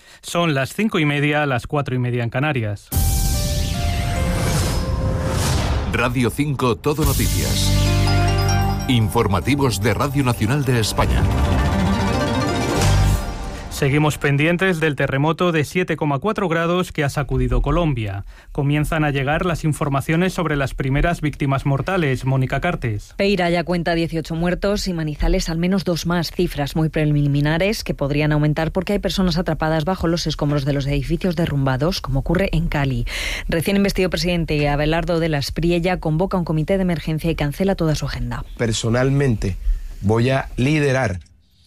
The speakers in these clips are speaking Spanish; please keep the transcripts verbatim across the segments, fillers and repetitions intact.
Son las cinco y media, las cuatro y media en Canarias. Radio cinco Todo Noticias. Informativos de Radio Nacional de España. Seguimos pendientes del terremoto de siete coma cuatro grados que ha sacudido Colombia. Comienzan a llegar las informaciones sobre las primeras víctimas mortales. Mónica Cartes. Peira ya cuenta dieciocho muertos y Manizales al menos dos más, cifras muy preliminares que podrían aumentar porque hay personas atrapadas bajo los escombros de los edificios derrumbados, como ocurre en Cali. Recién investido presidente Abelardo de la Espriella convoca un comité de emergencia y cancela toda su agenda. Personalmente voy a liderar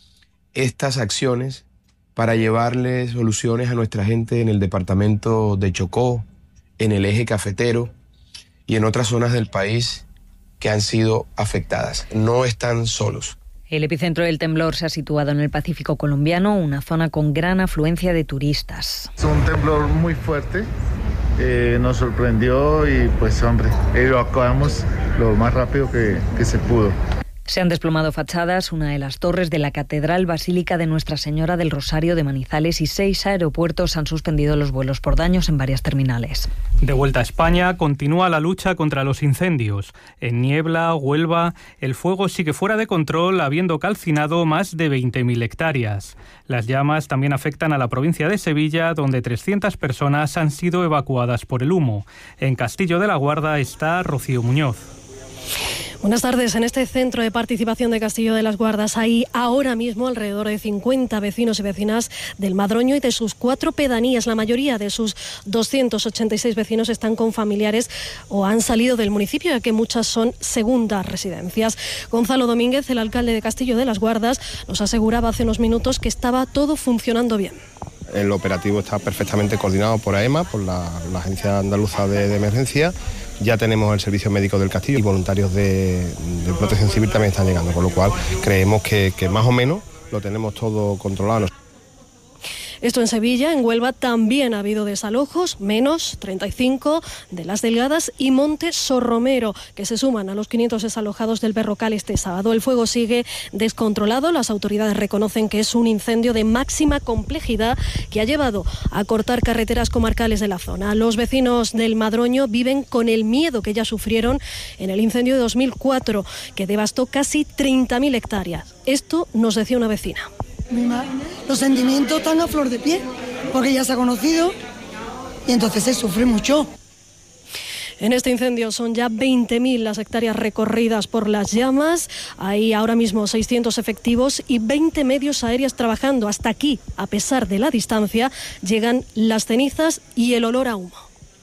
estas acciones para llevarle soluciones a nuestra gente en el departamento de Chocó, en el eje cafetero y en otras zonas del país que han sido afectadas. No están solos. El epicentro del temblor se ha situado en el Pacífico colombiano, una zona con gran afluencia de turistas. Es un temblor muy fuerte, eh, nos sorprendió y pues hombre, evacuamos lo más rápido que, que se pudo. Se han desplomado fachadas, una de las torres de la Catedral Basílica de Nuestra Señora del Rosario de Manizales y seis aeropuertos han suspendido los vuelos por daños en varias terminales. De vuelta a España, continúa la lucha contra los incendios. En Niebla, Huelva, el fuego sigue fuera de control, habiendo calcinado más de veinte mil hectáreas. Las llamas también afectan a la provincia de Sevilla, donde trescientas personas han sido evacuadas por el humo. En Castillo de la Guarda está Rocío Muñoz. Buenas tardes. En este centro de participación de Castillo de las Guardas hay ahora mismo alrededor de cincuenta vecinos y vecinas del Madroño y de sus cuatro pedanías. La mayoría de sus doscientos ochenta y seis vecinos están con familiares o han salido del municipio, ya que muchas son segundas residencias. Gonzalo Domínguez, el alcalde de Castillo de las Guardas, nos aseguraba hace unos minutos que estaba todo funcionando bien. El operativo está perfectamente coordinado por A E M A, por la, la Agencia Andaluza de, de Emergencia. Ya tenemos el servicio médico del Castillo y voluntarios de, de Protección Civil también están llegando, con lo cual creemos que, que más o menos lo tenemos todo controlado. Esto en Sevilla. En Huelva también ha habido desalojos, menos treinta y cinco de Las Delgadas y Monte Sorromero, que se suman a los quinientos desalojados del Berrocal este sábado. El fuego sigue descontrolado. Las autoridades reconocen que es un incendio de máxima complejidad que ha llevado a cortar carreteras comarcales de la zona. Los vecinos del Madroño viven con el miedo que ya sufrieron en el incendio de dos mil cuatro, que devastó casi treinta mil hectáreas. Esto nos decía una vecina. Los sentimientos están a flor de piel, porque ya se ha conocido y entonces se sufre mucho. En este incendio son ya veinte mil las hectáreas recorridas por las llamas. Hay ahora mismo seiscientos efectivos y veinte medios aéreos trabajando. Hasta aquí, a pesar de la distancia, llegan las cenizas y el olor a humo.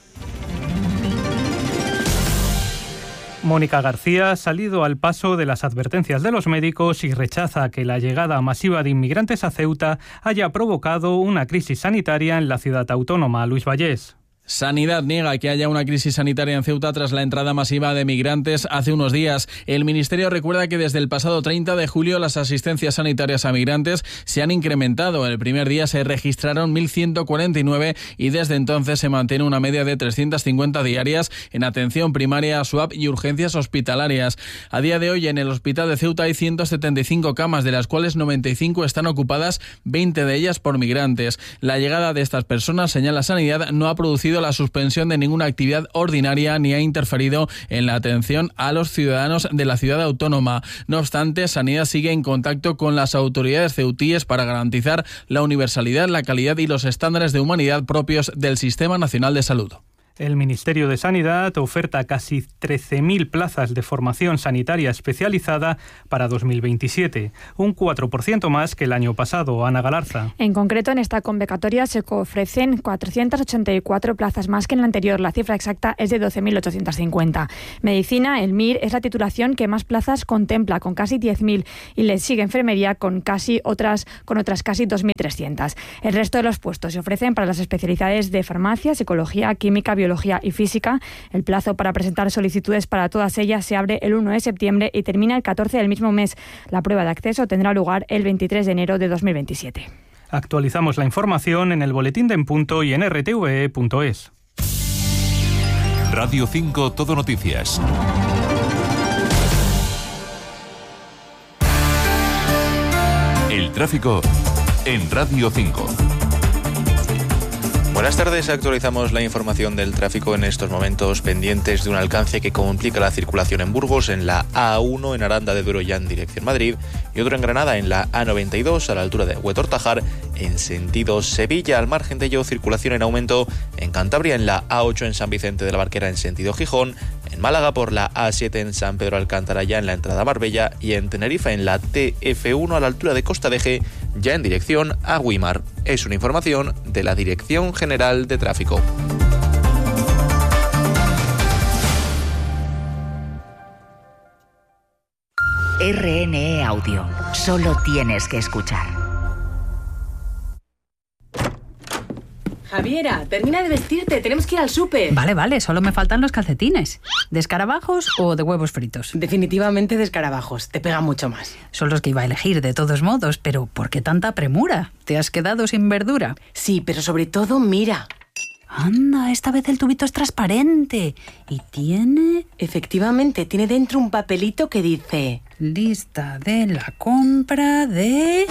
Mónica García ha salido al paso de las advertencias de los médicos y rechaza que la llegada masiva de inmigrantes a Ceuta haya provocado una crisis sanitaria en la ciudad autónoma. Luis Vallés. Sanidad niega que haya una crisis sanitaria en Ceuta tras la entrada masiva de migrantes hace unos días. El Ministerio recuerda que desde el pasado treinta de julio las asistencias sanitarias a migrantes se han incrementado. El primer día se registraron mil ciento cuarenta y nueve y desde entonces se mantiene una media de trescientas cincuenta diarias en atención primaria, SUAP y urgencias hospitalarias. A día de hoy en el hospital de Ceuta hay ciento setenta y cinco camas, de las cuales noventa y cinco están ocupadas, veinte de ellas por migrantes. La llegada de estas personas, señala Sanidad, no ha producido la suspensión de ninguna actividad ordinaria ni ha interferido en la atención a los ciudadanos de la ciudad autónoma. No obstante, Sanidad sigue en contacto con las autoridades ceutíes para garantizar la universalidad, la calidad y los estándares de humanidad propios del Sistema Nacional de Salud. El Ministerio de Sanidad oferta casi trece mil plazas de formación sanitaria especializada para dos mil veintisiete, un cuatro por ciento más que el año pasado. Ana Galarza. En concreto, en esta convocatoria se ofrecen cuatrocientas ochenta y cuatro plazas más que en la anterior. La cifra exacta es de doce mil ochocientas cincuenta. Medicina, el M I R, es la titulación que más plazas contempla, con casi diez mil, y le sigue Enfermería con casi otras con otras casi dos mil trescientas. El resto de los puestos se ofrecen para las especialidades de farmacia, psicología, química, biología y física. El plazo para presentar solicitudes para todas ellas se abre el uno de septiembre y termina el catorce del mismo mes. La prueba de acceso tendrá lugar el veintitrés de enero de dos mil veintisiete. Actualizamos la información en el boletín de En Punto y en r t v e punto es. Radio cinco Todo Noticias. El tráfico en Radio cinco. Buenas tardes, actualizamos la información del tráfico en estos momentos pendientes de un alcance que complica la circulación en Burgos, en la A uno en Aranda de Duero ya en dirección Madrid y otro en Granada en la A noventa y dos a la altura de Huetortajar en sentido Sevilla. Al margen de ello, circulación en aumento en Cantabria en la A ocho en San Vicente de la Barquera en sentido Gijón, en Málaga por la A siete en San Pedro Alcántara ya en la entrada a Marbella y en Tenerife en la T F uno a la altura de Costa de G ya en dirección a Güímar. Es una información de la Dirección General de Tráfico. R N E Audio. Solo tienes que escuchar. Javiera, termina de vestirte, tenemos que ir al súper. Vale, vale, solo me faltan los calcetines. ¿De escarabajos o de huevos fritos? Definitivamente de escarabajos, te pega mucho más. Son los que iba a elegir de todos modos, pero ¿por qué tanta premura? ¿Te has quedado sin verdura? Sí, pero sobre todo, mira. Anda, esta vez el tubito es transparente. ¿Y tiene...? Efectivamente, tiene dentro un papelito que dice... Lista de la compra de...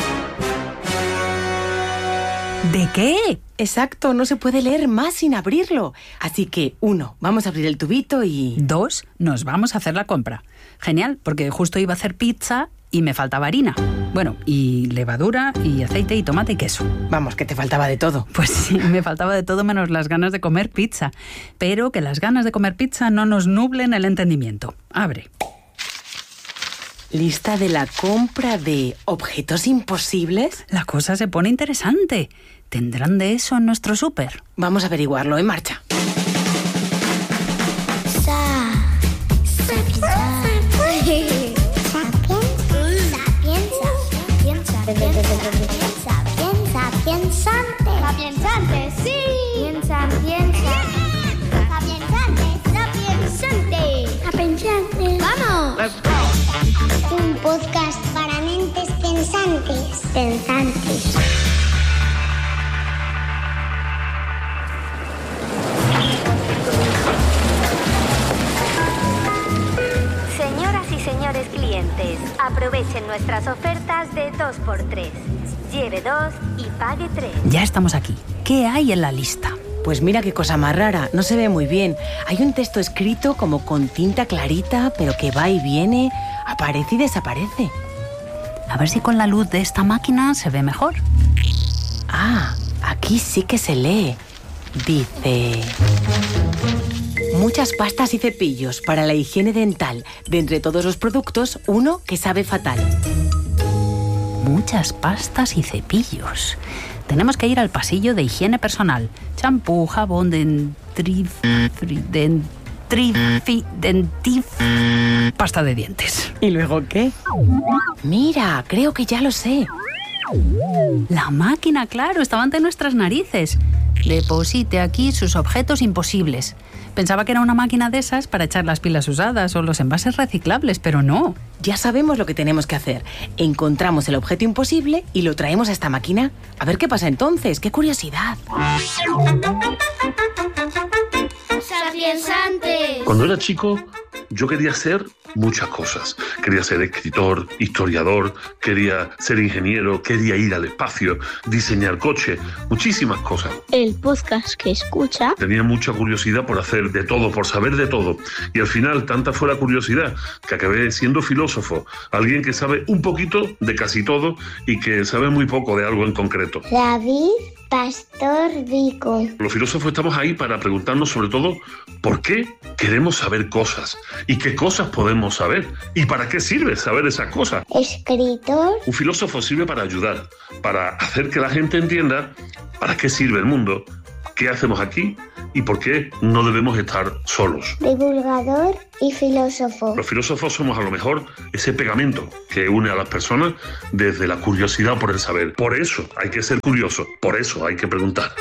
¿De qué? Exacto, no se puede leer más sin abrirlo. Así que, uno, vamos a abrir el tubito y... Dos, nos vamos a hacer la compra. Genial, porque justo iba a hacer pizza y me faltaba harina. Bueno, y levadura, y aceite, y tomate, y queso. Vamos, que te faltaba de todo. Pues sí, me faltaba de todo menos las ganas de comer pizza. Pero que las ganas de comer pizza no nos nublen el entendimiento. Abre. ¿Lista de la compra de objetos imposibles? La cosa se pone interesante. ¿Tendrán de eso en nuestro súper? Vamos a averiguarlo, en marcha. Sa, sapienza, sapiensante, sapiensante, sí. Piensa, piensa, sapiensante, sapiensante, sapiensante. ¡Vamos! Let's go. Un podcast para mentes pensantes, pensantes. Señoras y señores clientes, aprovechen nuestras ofertas de dos por tres. Lleve dos y pague tres. Ya estamos aquí. ¿Qué hay en la lista? Pues mira qué cosa más rara, no se ve muy bien. Hay un texto escrito como con tinta clarita, pero que va y viene, aparece y desaparece. A ver si con la luz de esta máquina se ve mejor. Ah, aquí sí que se lee. Dice... Muchas pastas y cepillos para la higiene dental. De entre todos los productos, uno que sabe fatal. Muchas pastas y cepillos. Tenemos que ir al pasillo de higiene personal. Champú, jabón, dentrif... dentrif... dentif... pasta de dientes. ¿Y luego qué? Mira, creo que ya lo sé. La máquina, claro, estaba ante nuestras narices. Deposite aquí sus objetos imposibles. Pensaba que era una máquina de esas para echar las pilas usadas o los envases reciclables, pero no. Ya sabemos lo que tenemos que hacer. Encontramos el objeto imposible y lo traemos a esta máquina. A ver qué pasa entonces. ¡Qué curiosidad! ¡Sapiensante! Cuando era chico, yo quería ser muchas cosas. Quería ser escritor, historiador, quería ser ingeniero, quería ir al espacio, diseñar coches, muchísimas cosas. El podcast que escucha. Tenía mucha curiosidad por hacer de todo, por saber de todo. Y al final, tanta fue la curiosidad que acabé siendo filósofo, alguien que sabe un poquito de casi todo y que sabe muy poco de algo en concreto. David Pastor Vico. Los filósofos estamos ahí para preguntarnos sobre todo por qué queremos saber cosas y qué cosas podemos saber y para qué sirve saber esas cosas. Escritor. Un filósofo sirve para ayudar, para hacer que la gente entienda para qué sirve el mundo, qué hacemos aquí y por qué no debemos estar solos. Divulgador y filósofo. Los filósofos somos a lo mejor ese pegamento que une a las personas desde la curiosidad por el saber. Por eso hay que ser curioso, por eso hay que preguntar.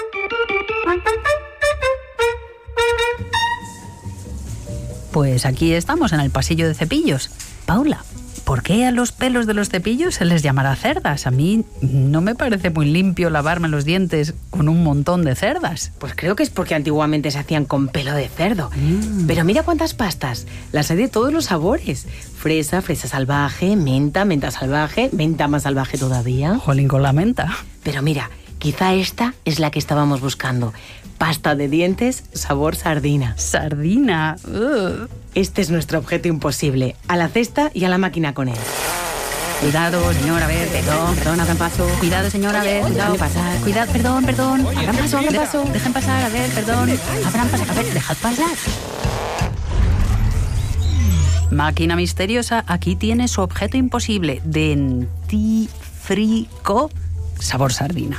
Pues aquí estamos en el pasillo de cepillos. Paula, ¿por qué a los pelos de los cepillos se les llamará cerdas? A mí no me parece muy limpio lavarme los dientes con un montón de cerdas. Pues creo que es porque antiguamente se hacían con pelo de cerdo. Mm. Pero mira cuántas pastas. Las hay de todos los sabores. Fresa, fresa salvaje, menta, menta salvaje, menta más salvaje todavía. Jolín con la menta. Pero mira, quizá esta es la que estábamos buscando. Pasta de dientes, sabor sardina. Sardina. Uh. Este es nuestro objeto imposible. A la cesta y a la máquina con él. Cuidado, señora, a ver, perdón, perdón, abran paso. Cuidado, señora, a ver, cuidado, pasar. Cuidado, perdón, perdón. Abran paso, abran paso. Dejen pasar, a ver, perdón. Abran paso, a ver, dejad pasar. Máquina misteriosa, aquí tiene su objeto imposible. Dentífrico, sabor sardina.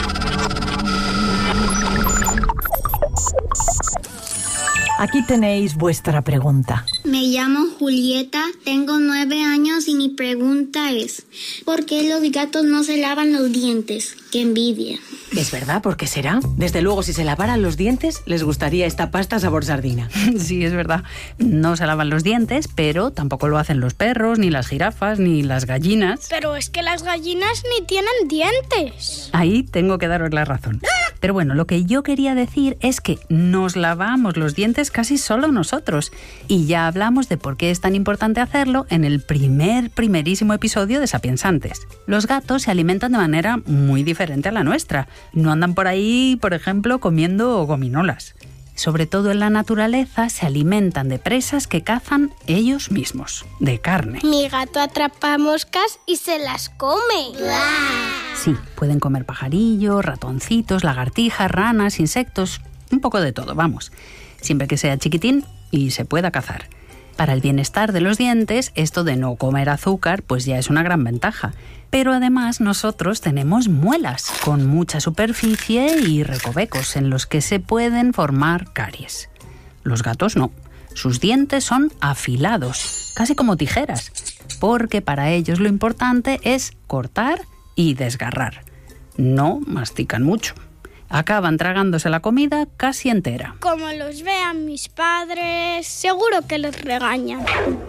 Aquí tenéis vuestra pregunta. Me llamo Julieta, tengo nueve años y mi pregunta es, ¿por qué los gatos no se lavan los dientes? ¡Qué envidia! Es verdad, ¿por qué será? Desde luego, si se lavaran los dientes, les gustaría esta pasta sabor sardina. Sí, es verdad. No se lavan los dientes, pero tampoco lo hacen los perros, ni las jirafas, ni las gallinas. Pero es que las gallinas ni tienen dientes. Ahí tengo que daros la razón. Pero bueno, lo que yo quería decir es que nos lavamos los dientes casi solo nosotros. Y ya hablamos de por qué es tan importante hacerlo en el primer, primerísimo episodio de Sapiensantes. Los gatos se alimentan de manera muy diferente a la nuestra. No andan por ahí, por ejemplo, comiendo gominolas. Sobre todo en la naturaleza se alimentan de presas que cazan ellos mismos, de carne. Mi gato atrapa moscas y se las come. Sí, pueden comer pajarillos, ratoncitos, lagartijas, ranas, insectos, un poco de todo, vamos. Siempre que sea chiquitín y se pueda cazar. Para el bienestar de los dientes, esto de no comer azúcar, pues ya es una gran ventaja. Pero además nosotros tenemos muelas, con mucha superficie y recovecos en los que se pueden formar caries. Los gatos no. Sus dientes son afilados, casi como tijeras, porque para ellos lo importante es cortar y desgarrar. No mastican mucho. Acaban tragándose la comida casi entera. Como los vean mis padres, seguro que les regañan.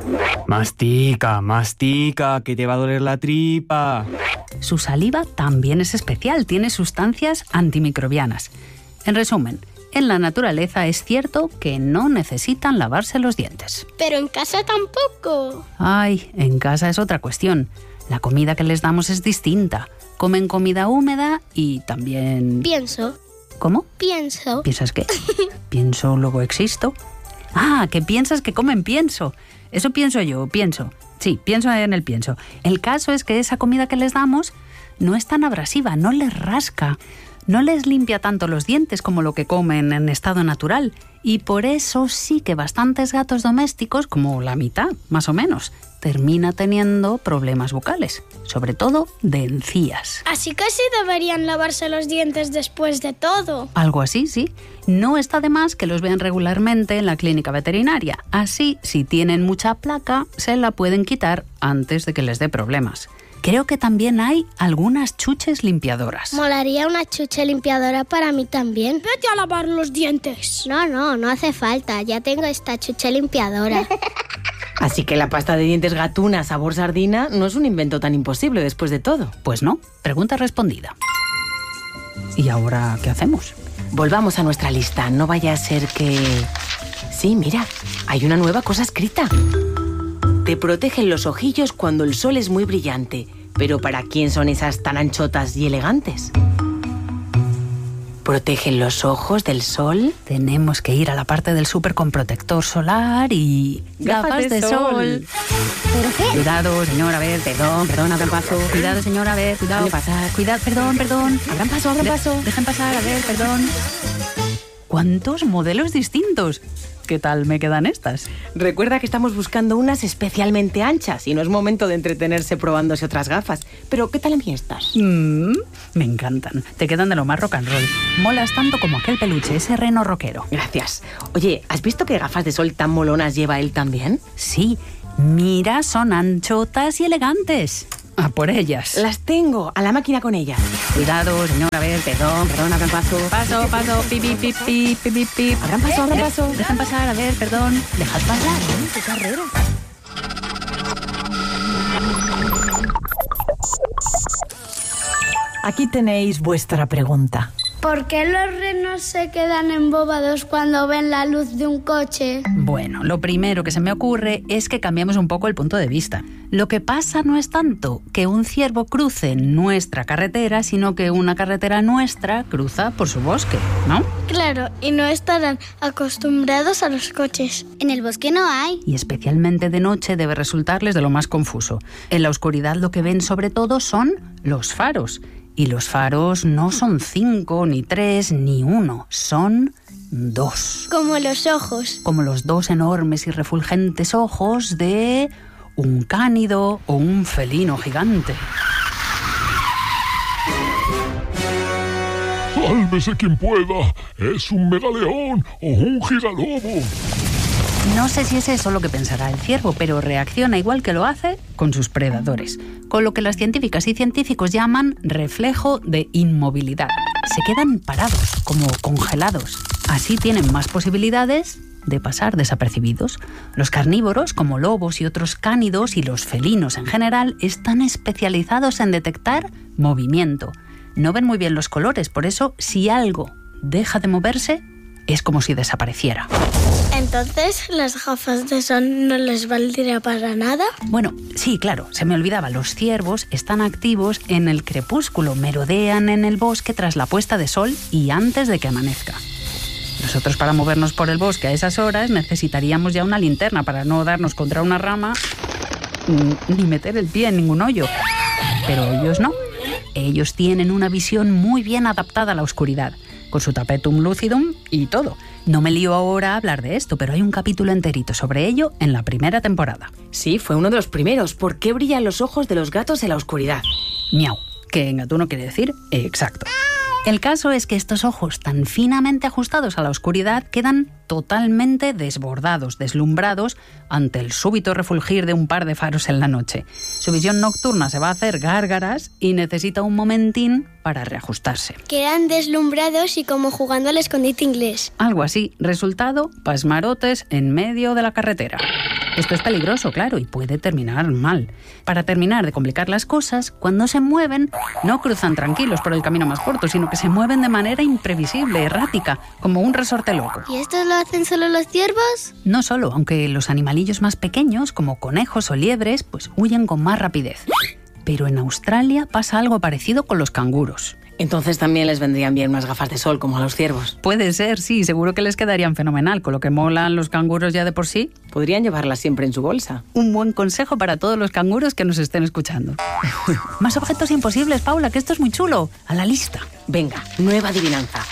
Mastica, mastica, que te va a doler la tripa. Su saliva también es especial, tiene sustancias antimicrobianas. En resumen, en la naturaleza es cierto que no necesitan lavarse los dientes. Pero en casa tampoco. Ay, en casa es otra cuestión. La comida que les damos es distinta. Comen comida húmeda y también... Pienso. ¿Cómo? Pienso. ¿Piensas qué? ¿Pienso, luego existo? Ah, que piensas que comen pienso. Eso pienso yo, pienso. Sí, pienso en el pienso. El caso es que esa comida que les damos no es tan abrasiva, no les rasca, no les limpia tanto los dientes como lo que comen en estado natural. Y por eso sí que bastantes gatos domésticos, como la mitad, más o menos, termina teniendo problemas bucales, sobre todo de encías. Así que sí deberían lavarse los dientes después de todo. Algo así, sí. No está de más que los vean regularmente en la clínica veterinaria. Así, si tienen mucha placa, se la pueden quitar antes de que les dé problemas. Creo que también hay algunas chuches limpiadoras. Molaría una chuche limpiadora para mí también. Vete a lavar los dientes. No, no, no hace falta. Ya tengo esta chuche limpiadora. Así que la pasta de dientes gatuna sabor sardina no es un invento tan imposible después de todo. Pues no, pregunta respondida. ¿Y ahora qué hacemos? Volvamos a nuestra lista, no vaya a ser que... Sí, mira, hay una nueva cosa escrita. Te protegen los ojillos cuando el sol es muy brillante. Pero ¿para quién son esas tan anchotas y elegantes? ¿Protegen los ojos del sol? Tenemos que ir a la parte del súper con protector solar y... ¡Gafas, ¡Gafas de, de sol! sol. ¿Pero qué? Cuidado, señora, a ver, perdón, perdón, abran paso. Cuidado, señora, a ver, cuidado. ¿Qué pasa? Cuidado, perdón, perdón. Abran paso, abran De- paso. Dejen pasar, a ver, perdón. ¿Cuántos modelos distintos? ¿Qué tal me quedan estas? Recuerda que estamos buscando unas especialmente anchas y no es momento de entretenerse probándose otras gafas. Pero, ¿qué tal a mí estas? Mm, me encantan. Te quedan de lo más rock and roll. Molas tanto como aquel peluche, ese reno rockero. Gracias. Oye, ¿has visto qué gafas de sol tan molonas lleva él también? Sí. Mira, son anchotas y elegantes. A por ellas. Las tengo. A la máquina con ellas. Cuidado, señora, a ver, perdón, perdón, abran paso. Paso, paso, pi, pi, pi, pi, pi, pi, pi. Abran paso, abran paso. Dejen pasar, a ver, perdón. Dejad pasar. ¡Qué carrera! Aquí tenéis vuestra pregunta. ¿Por qué los renos se quedan embobados cuando ven la luz de un coche? Bueno, lo primero que se me ocurre es que cambiemos un poco el punto de vista. Lo que pasa no es tanto que un ciervo cruce nuestra carretera, sino que una carretera nuestra cruza por su bosque, ¿no? Claro, y no estarán acostumbrados a los coches. En el bosque no hay. Y especialmente de noche debe resultarles de lo más confuso. En la oscuridad lo que ven sobre todo son los faros. Y los faros no son cinco, ni tres, ni uno. Son dos. Como los ojos. Como los dos enormes y refulgentes ojos de un cánido o un felino gigante. ¡Sálvese quien pueda! ¡Es un megaleón o un gigalobo! No sé si es eso lo que pensará el ciervo, pero reacciona igual que lo hace con sus predadores, con lo que las científicas y científicos llaman reflejo de inmovilidad. Se quedan parados, como congelados. Así tienen más posibilidades de pasar desapercibidos. Los carnívoros, como lobos y otros cánidos, y los felinos en general, están especializados en detectar movimiento. No ven muy bien los colores, por eso si algo deja de moverse, es como si desapareciera. Entonces, ¿las gafas de sol no les valdría para nada? Bueno, sí, claro, se me olvidaba. Los ciervos están activos en el crepúsculo, merodean en el bosque tras la puesta de sol y antes de que amanezca. Nosotros, para movernos por el bosque a esas horas, necesitaríamos ya una linterna para no darnos contra una rama ni meter el pie en ningún hoyo. Pero ellos no. Ellos tienen una visión muy bien adaptada a la oscuridad, con su tapetum lucidum y todo. No me lío ahora a hablar de esto, pero hay un capítulo enterito sobre ello en la primera temporada. Sí, fue uno de los primeros. ¿Por qué brillan los ojos de los gatos en la oscuridad? Miau, que en gatuno quiere decir exacto. El caso es que estos ojos tan finamente ajustados a la oscuridad quedan totalmente desbordados, deslumbrados ante el súbito refulgir de un par de faros en la noche. Su visión nocturna se va a hacer gárgaras y necesita un momentín para reajustarse. Quedan deslumbrados y como jugando al escondite inglés. Algo así. Resultado, pasmarotes en medio de la carretera. Esto es peligroso, claro, y puede terminar mal. Para terminar de complicar las cosas, cuando se mueven, no cruzan tranquilos por el camino más corto, sino que se mueven de manera imprevisible, errática, como un resorte loco. ¿Y esto lo hacen solo los ciervos? No solo, aunque los animalillos más pequeños, como conejos o liebres, pues huyen con más rapidez. Pero en Australia pasa algo parecido con los canguros. Entonces también les vendrían bien unas gafas de sol como a los ciervos. Puede ser, sí, seguro que les quedarían fenomenal. Con lo que molan los canguros ya de por sí. Podrían llevarlas siempre en su bolsa. Un buen consejo para todos los canguros que nos estén escuchando. Más objetos imposibles, Paula, que esto es muy chulo. A la lista. Venga, nueva adivinanza.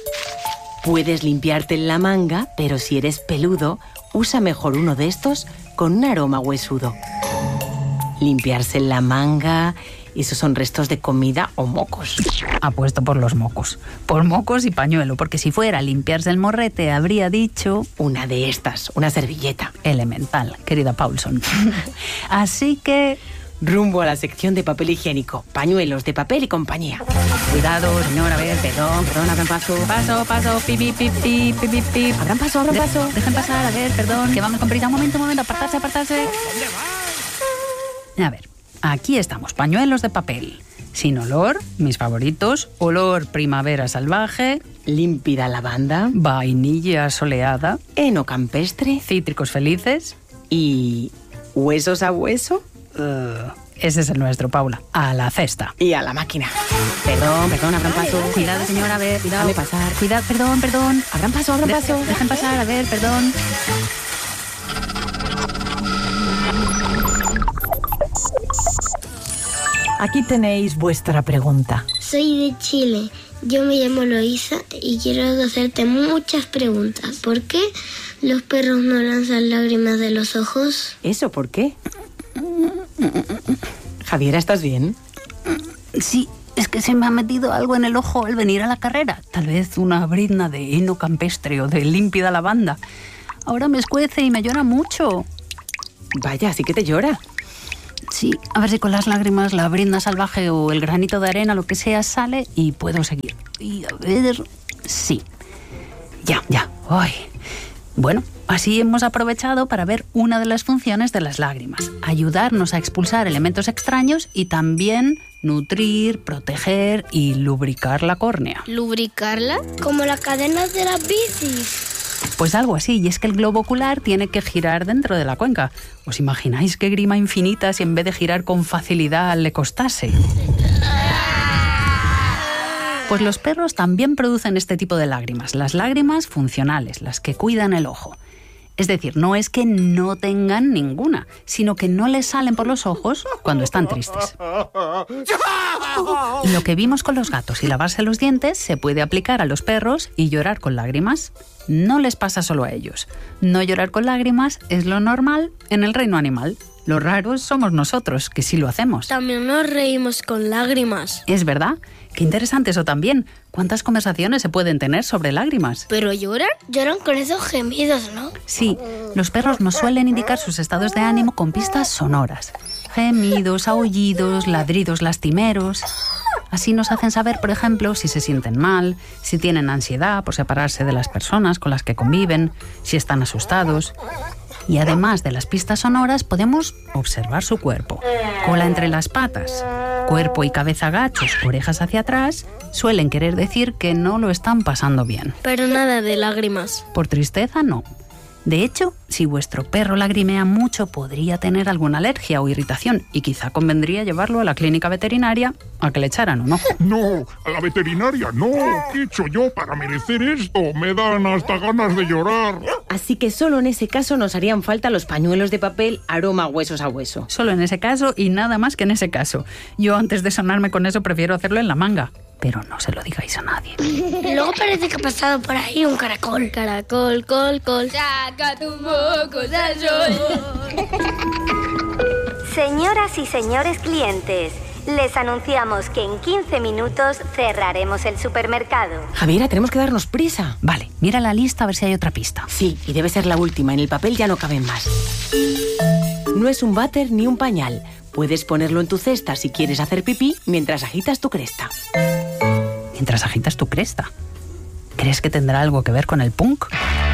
Puedes limpiarte en la manga, pero si eres peludo, usa mejor uno de estos con un aroma huesudo. Limpiarse en la manga... Esos son restos de comida o mocos. Apuesto por los mocos. Por mocos y pañuelo, porque si fuera limpiarse el morrete, habría dicho... Una de estas, una servilleta. Elemental, querida Paulson. Así que... Rumbo a la sección de papel higiénico. Pañuelos de papel y compañía. Cuidado, señora, a ver, perdón, perdón, abran paso. Paso, paso, pi, pi, pi, pi, pi, pi, pi. Abran paso, abran paso. De, dejen pasar, a ver, perdón, que vamos con prisa. Un momento, un momento, apartarse, apartarse. ¿Dónde vas? A ver. Aquí estamos, pañuelos de papel. Sin olor, mis favoritos. Olor primavera salvaje. Límpida lavanda. Vainilla soleada. Heno campestre. Cítricos felices. ¿Y huesos a hueso? Uh, ese es el nuestro, Paula. A la cesta. Y a la máquina. Perdón, perdón, abran paso. Cuidado, señora, a ver, cuidado. Déjame pasar. Cuidado, perdón, perdón. Abran paso, abran De- paso. Dejen pasar, a ver, perdón. Aquí tenéis vuestra pregunta. Soy de Chile. Yo me llamo Loisa y quiero hacerte muchas preguntas. ¿Por qué los perros no lanzan lágrimas de los ojos? ¿Eso por qué? Javiera, ¿estás bien? Sí, es que se me ha metido algo en el ojo al venir a la carrera. Tal vez una brizna de heno campestre o de límpida lavanda. Ahora me escuece y me llora mucho. Vaya, sí que te llora. Sí, a ver si con las lágrimas la brizna salvaje o el granito de arena, lo que sea, sale y puedo seguir. Y a ver... Sí. Ya, ya. Ay. Bueno, así hemos aprovechado para ver una de las funciones de las lágrimas. Ayudarnos a expulsar elementos extraños y también nutrir, proteger y lubricar la córnea. ¿Lubricarla? Como las cadenas de las bicis. Pues algo así, y es que el globo ocular tiene que girar dentro de la cuenca. ¿Os imagináis qué grima infinita si en vez de girar con facilidad le costase? Pues los perros también producen este tipo de lágrimas, las lágrimas funcionales, las que cuidan el ojo. Es decir, no es que no tengan ninguna, sino que no les salen por los ojos cuando están tristes. Y lo que vimos con los gatos y lavarse los dientes se puede aplicar a los perros y llorar con lágrimas. No les pasa solo a ellos. No llorar con lágrimas es lo normal en el reino animal. Lo raro somos nosotros, que sí lo hacemos. También nos reímos con lágrimas. ¿Es verdad? Qué interesante eso también. ¿Cuántas conversaciones se pueden tener sobre lágrimas? ¿Pero lloran? Lloran con esos gemidos, ¿no? Sí, los perros nos suelen indicar sus estados de ánimo con pistas sonoras. Gemidos, aullidos, ladridos lastimeros. Así nos hacen saber, por ejemplo, si se sienten mal, si tienen ansiedad por separarse de las personas con las que conviven, si están asustados. Y además de las pistas sonoras, podemos observar su cuerpo. Cola entre las patas, cuerpo y cabeza agachos, orejas hacia atrás, suelen querer decir que no lo están pasando bien. Pero nada de lágrimas. Por tristeza, no. De hecho, si vuestro perro lagrimea mucho, podría tener alguna alergia o irritación y quizá convendría llevarlo a la clínica veterinaria a que le echaran un ojo. No, a la veterinaria no. ¿Qué he hecho yo para merecer esto? Me dan hasta ganas de llorar. Así que solo en ese caso nos harían falta los pañuelos de papel aroma huesos a hueso. Solo en ese caso y nada más que en ese caso. Yo antes de sonarme con eso prefiero hacerlo en la manga. Pero no se lo digáis a nadie. Luego parece que ha pasado por ahí un caracol. Caracol, col, col. Saca tu mocos al sol. Señoras y señores clientes, les anunciamos que en quince minutos cerraremos el supermercado. Javiera, tenemos que darnos prisa. Vale, mira la lista a ver si hay otra pista. Sí, y debe ser la última. En el papel ya no caben más. No es un váter ni un pañal. Puedes ponerlo en tu cesta si quieres hacer pipí mientras agitas tu cresta. Mientras agitas tu cresta. ¿Crees que tendrá algo que ver con el punk?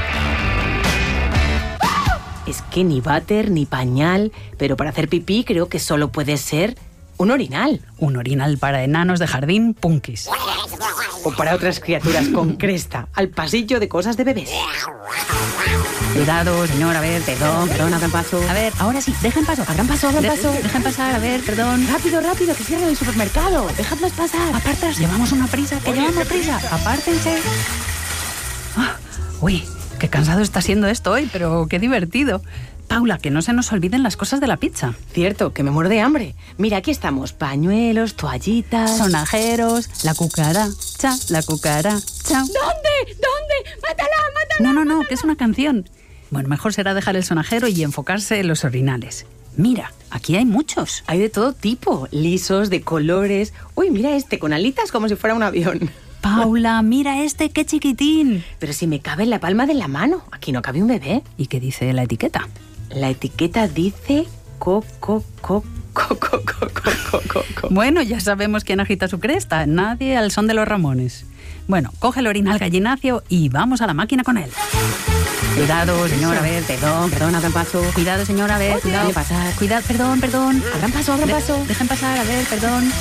Es que ni váter ni pañal, pero para hacer pipí creo que solo puede ser un orinal. Un orinal para enanos de jardín punkis. O para otras criaturas con cresta, al pasillo de cosas de bebés. Cuidado, señor, a ver, perdón, perdón, abran paso. A ver, ahora sí, dejen paso. Abran paso, abran De- paso. Dejen pasar, a ver, perdón. Rápido, rápido, que cierran el supermercado. Dejadlos pasar. Apartas, llevamos una prisa, que llevamos prisa. Apártense. Ah, uy, qué cansado está siendo esto hoy, pero qué divertido. Paula, que no se nos olviden las cosas de la pizza. Cierto, que me muero de hambre. Mira, aquí estamos. Pañuelos, toallitas... Sonajeros, la cucaracha, la cucaracha. ¿Dónde? ¿Dónde? ¡Mátala, mátala! No, no, no, que es una canción. Bueno, mejor será dejar el sonajero y enfocarse en los orinales. Mira, aquí hay muchos. Hay de todo tipo, lisos, de colores... Uy, mira este, con alitas como si fuera un avión. Paula, mira este, qué chiquitín. Pero si me cabe en la palma de la mano. Aquí no cabe un bebé. ¿Y qué dice la etiqueta? La etiqueta dice... Co, co, co, co, co, co, co, co, co, co. Bueno, ya sabemos quién agita su cresta. Nadie al son de los Ramones. Bueno, coge el orinal gallinacio y vamos a la máquina con él. Cuidado, señor, a ver, perdón, perdón, abran paso. Cuidado, señor, a ver, Oye, cuidado. ¿qué pasa? Cuidado, perdón, perdón. Abran paso, abran De- paso. Dejen pasar, a ver, perdón.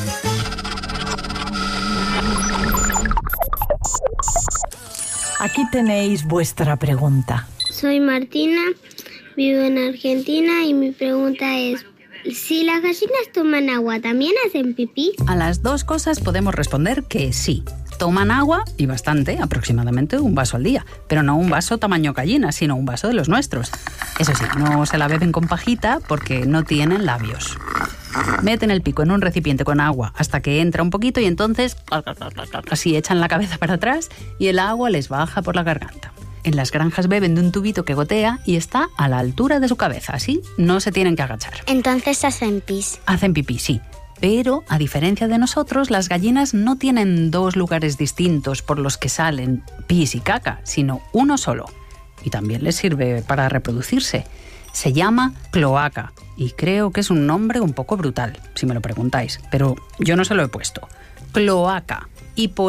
Aquí tenéis vuestra pregunta. Soy Martina, vivo en Argentina y mi pregunta es, si las gallinas toman agua, ¿también hacen pipí? A las dos cosas podemos responder que sí. Toman agua, y bastante, aproximadamente un vaso al día. Pero no un vaso tamaño gallina, sino un vaso de los nuestros. Eso sí, no se la beben con pajita porque no tienen labios. Meten el pico en un recipiente con agua hasta que entra un poquito y entonces así echan la cabeza para atrás y el agua les baja por la garganta. En las granjas beben de un tubito que gotea y está a la altura de su cabeza, así no se tienen que agachar. Entonces hacen pis. Hacen pipí, sí. Pero, a diferencia de nosotros, las gallinas no tienen dos lugares distintos por los que salen pis y caca, sino uno solo. Y también les sirve para reproducirse. Se llama cloaca y creo que es un nombre un poco brutal, si me lo preguntáis, pero yo no se lo he puesto. Cloaca. Y por